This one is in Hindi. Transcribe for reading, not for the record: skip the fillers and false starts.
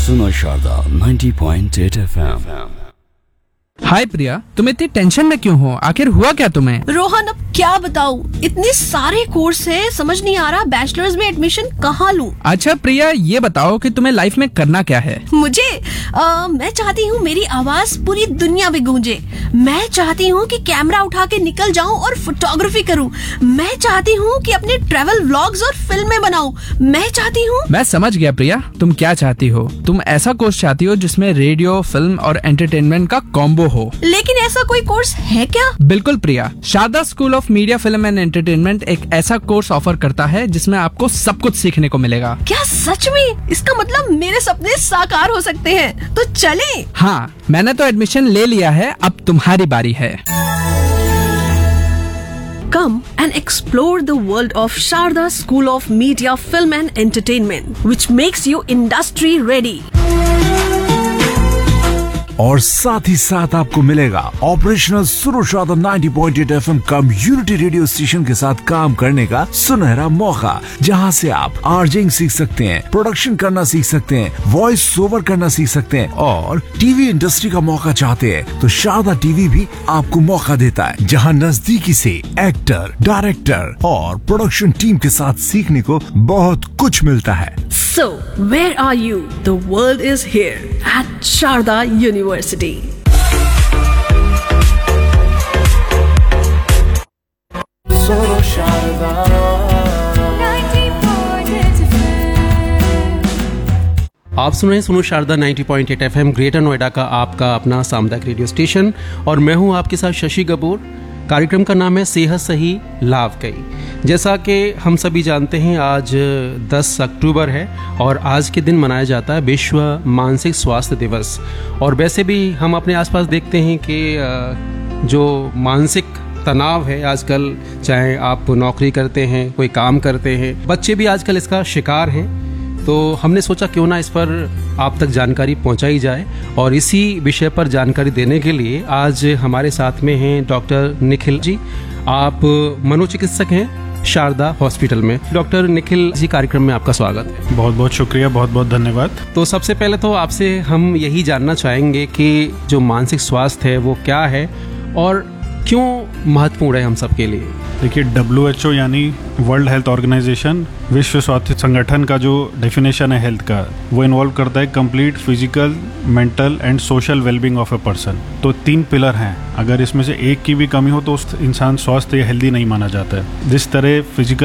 सुनो शारदा 90.8 FM। हाय प्रिया, तुम इतनी टेंशन में क्यों हो? आखिर हुआ क्या तुम्हें? रोहन, अब क्या बताऊं, इतने सारे कोर्स है, समझ नहीं आ रहा बैचलर्स में एडमिशन कहाँ लूं। अच्छा प्रिया, ये बताओ कि तुम्हें लाइफ में करना क्या है? मुझे मैं चाहती हूँ मेरी आवाज पूरी दुनिया में गूंजे। मैं चाहती हूँ कि कैमरा उठा के निकल जाऊँ और फोटोग्राफी करूँ। मैं चाहती हूँ कि अपने ट्रैवल व्लॉग्स और फिल्में बनाऊँ। मैं चाहती हूँ। मैं समझ गया प्रिया, तुम क्या चाहती हो। तुम ऐसा कोर्स चाहती हो जिसमें रेडियो, फिल्म और एंटरटेनमेंट का कॉम्बो हो। लेकिन ऐसा कोई कोर्स है क्या? बिल्कुल प्रिया, Sharda school of media, film and entertainment एक ऐसा कोर्स ऑफर करता है जिसमें आपको सब कुछ सीखने को मिलेगा। क्या सच में? इसका मतलब मेरे सपने साकार हो सकते हैं, तो चलें। हाँ, मैंने तो एडमिशन ले लिया है, अब तुम्हारी बारी है। Come and explore the world of Sharda School of Media, Film and Entertainment, which makes you industry ready. और साथ ही साथ आपको मिलेगा ऑपरेशनल सुनो Sharda 90.8 FM community radio station के साथ काम करने का सुनहरा मौका, जहां से आप आरजेइंग सीख सकते हैं, प्रोडक्शन करना सीख सकते हैं, वॉइस ओवर करना सीख सकते हैं और टीवी इंडस्ट्री का मौका चाहते हैं तो शारदा टीवी भी आपको मौका देता है, जहां नजदीकी से एक्टर, डायरेक्टर और प्रोडक्शन टीम के साथ सीखने को बहुत कुछ मिलता है। So, where are you? The world is here at Sharda University. Solo Sharda 90.8 FM। आप सुन रहे हैं सुनो शारदा 90.8 FM, ग्रेटर नोएडा का आपका अपना सामुदायिक रेडियो स्टेशन, और मैं हूं आपके साथ शशि कपूर। कार्यक्रम का नाम है सेहत सही लाभ कई। जैसा कि हम सभी जानते हैं, आज 10 अक्टूबर है और आज के दिन मनाया जाता है विश्व मानसिक स्वास्थ्य दिवस। और वैसे भी हम अपने आसपास देखते हैं कि जो मानसिक तनाव है आजकल, चाहे आप नौकरी करते हैं, कोई काम करते हैं, बच्चे भी आजकल इसका शिकार हैं। तो हमने सोचा क्यों ना इस पर आप तक जानकारी पहुंचाई जाए, और इसी विषय पर जानकारी देने के लिए आज हमारे साथ में हैं डॉक्टर निखिल जी। आप मनोचिकित्सक हैं शारदा हॉस्पिटल में। डॉक्टर निखिल जी, कार्यक्रम में आपका स्वागत है। बहुत बहुत शुक्रिया, बहुत बहुत धन्यवाद। तो सबसे पहले तो आपसे हम यही जानना चाहेंगे कि जो मानसिक स्वास्थ्य है वो क्या है और क्यों महत्वपूर्ण है हम सब के लिए। देखिए, WHO यानी वर्ल्ड हेल्थ ऑर्गेनाइजेशन, विश्व स्वास्थ्य संगठन का जो डेफिनेशन है हेल्थ का, वो इन्वॉल्व करता है complete physical, mental and social wellbeing of a person. तो 3 पिलर हैं, अगर इसमें से एक की भी कमी हो तो उस इंसान स्वस्थ या हेल्दी नहीं माना जाता है। जिस तरह फिजिकल